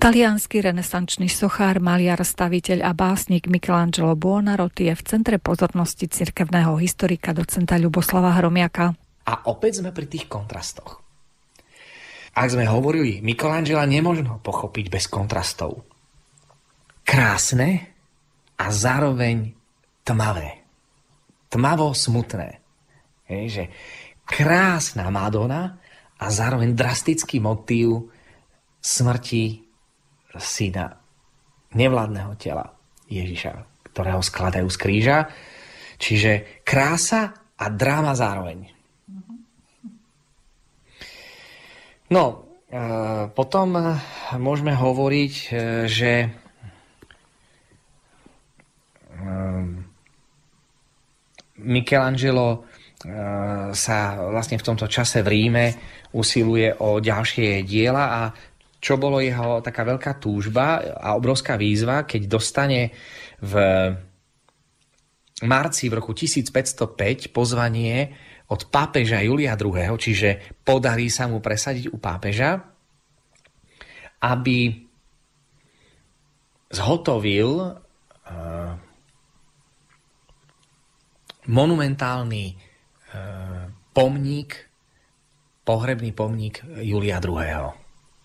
Taliansky renesančný sochár, maliar, staviteľ a básnik Michelangelo Buonarroti je v centre pozornosti cirkevného historika docenta Ľuboslava Hromiaka. A opäť sme pri tých kontrastoch. Ak sme hovorili, Michelangela nemožno pochopiť bez kontrastov. Krásne a zároveň tmavé. Tmavo smutné. Že krásna Madonna a zároveň drastický motív smrti syna nevládneho tela Ježiša, ktorého skladajú z kríža. Čiže krása a dráma zároveň. No, potom môžeme hovoriť, že Michelangelo sa vlastne v tomto čase v Ríme usiluje o ďalšie diela a čo bolo jeho taká veľká túžba a obrovská výzva, keď dostane v marci v roku 1505 pozvanie od pápeža Julia II., čiže podarí sa mu presadiť u pápeža, aby zhotovil monumentálny pomník, pohrebný pomník Julia II.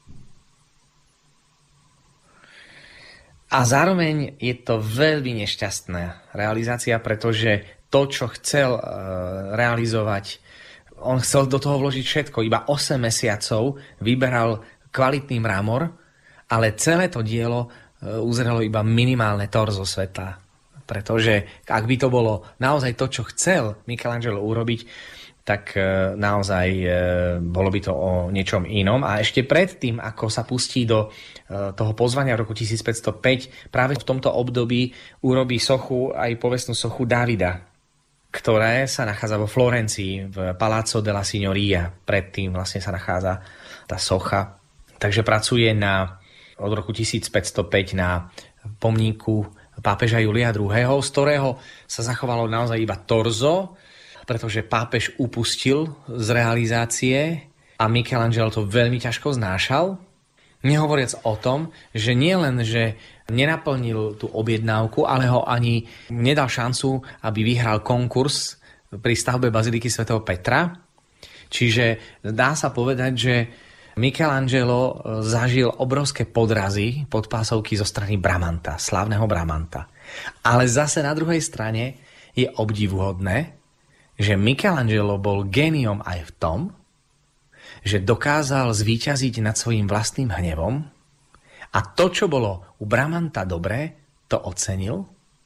A zároveň je to veľmi nešťastná realizácia, pretože to, čo chcel realizovať, on chcel do toho vložiť všetko. Iba 8 mesiacov vyberal kvalitný mramor, ale celé to dielo uzrelo iba minimálne torzo sveta. Pretože ak by to bolo naozaj to, čo chcel Michelangelo urobiť, tak naozaj bolo by to o niečom inom. A ešte predtým, ako sa pustí do toho pozvania v roku 1505, práve v tomto období urobí sochu, aj povestnú sochu Davida, ktoré sa nachádza vo Florencii, v Palazzo della Signoria. Predtým vlastne sa nachádza tá socha. Takže pracuje od roku 1505 na pomníku pápeža Julia II., z ktorého sa zachovalo naozaj iba torzo, pretože pápež upustil z realizácie a Michelangelo to veľmi ťažko znášal. Nehovoriac o tom, že nie len, že nenaplnil tú objednávku, ale ho ani nedal šancu, aby vyhral konkurs pri stavbe baziliky svätého Petra. Čiže dá sa povedať, že Michelangelo zažil obrovské podrazy podpásovky zo strany Bramanta, slávneho Bramanta. Ale zase na druhej strane je obdivuhodné, že Michelangelo bol géniom aj v tom, že dokázal zvíťaziť nad svojím vlastným hnevom a to, čo bolo u Bramanta dobré, to ocenil.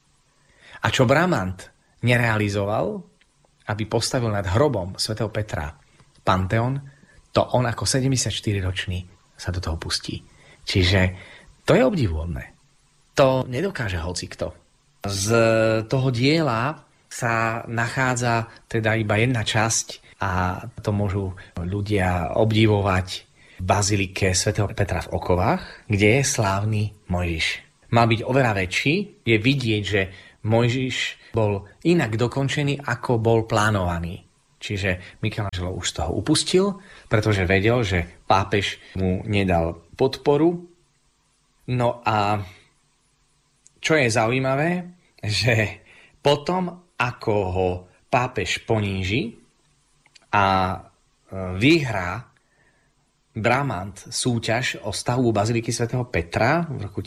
A čo Bramant nerealizoval, aby postavil nad hrobom svätého Petra Panteón, to on ako 74-ročný sa do toho pustí. Čiže to je obdivuhodné. To nedokáže hocikto. Z toho diela sa nachádza teda iba jedna časť a to môžu ľudia obdivovať v bazilike svätého Petra v Okovách, kde je slávny Mojžiš. Mal byť oveľa väčší, je vidieť, že Mojžiš bol inak dokončený, ako bol plánovaný. Čiže Michelangelo už z toho upustil, pretože vedel, že pápež mu nedal podporu. No a čo je zaujímavé, že potom, ako ho pápež poníži a vyhrá Bramant súťaž o stavbu baziliky svätého Petra v roku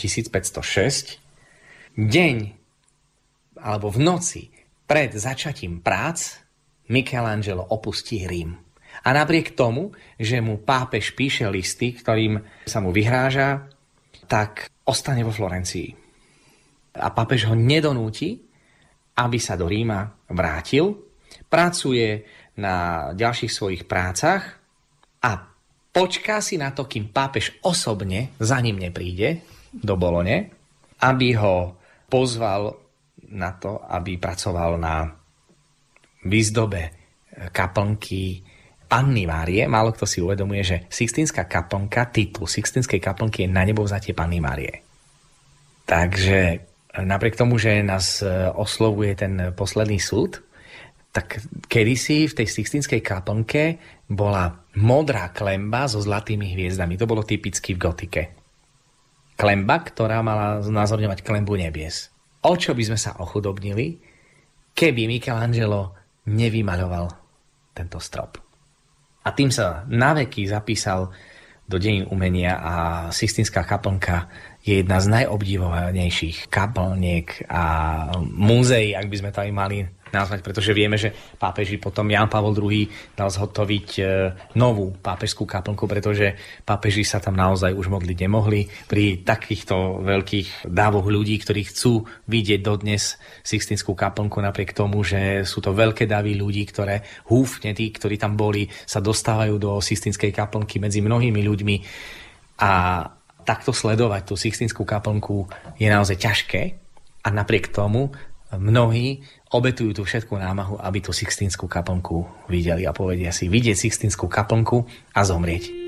1506, deň alebo v noci pred začatím prác Michelangelo opustí Rím. A napriek tomu, že mu pápež píše listy, ktorým sa mu vyhráža, tak ostane vo Florencii. A pápež ho nedonúti, aby sa do Ríma vrátil, pracuje na ďalších svojich prácach a počká si na to, kým pápež osobne za ním nepríde do Bolone, aby ho pozval na to, aby pracoval na výzdobe kaplnky Panny Márie. Málo kto si uvedomuje, že Sixtínska kaplnka, titul Sixtínskej kaplnky je Na nebovzatie Panny Márie. Takže napriek tomu, že nás oslovuje ten posledný súd, tak kedysi v tej Sixtínskej kaplnke bola modrá klemba so zlatými hviezdami. To bolo typicky v gotike. klenba, ktorá mala znázorňovať klenbu nebies. O čo by sme sa ochudobnili, keby Michelangelo nevymaľoval tento strop. A tým sa naveky zapísal do dejín umenia a Sixtínská kaplnka je jedna z najobdivovanejších kaplniek a múzeí, ak by sme to aj mali nazvať, pretože vieme, že pápeži potom Ján Pavol II dal zhotoviť novú pápežskú kaplnku, pretože pápeži sa tam naozaj už modliť nemohli. Pri takýchto veľkých dávoch ľudí, ktorí chcú vidieť dodnes Sixtínskú kaplnku, napriek tomu, že sú to veľké davy ľudí, ktoré húfne, tí, ktorí tam boli, sa dostávajú do Sixtínskej kaplnky medzi mnohými ľuďmi a takto sledovať tú Sixtínskú kaplnku je naozaj ťažké a napriek tomu mnohí obetujú tú všetkú námahu, aby tú Sixtínskú kaplnku videli a povedia si vidieť Sixtínskú kaplnku a zomrieť.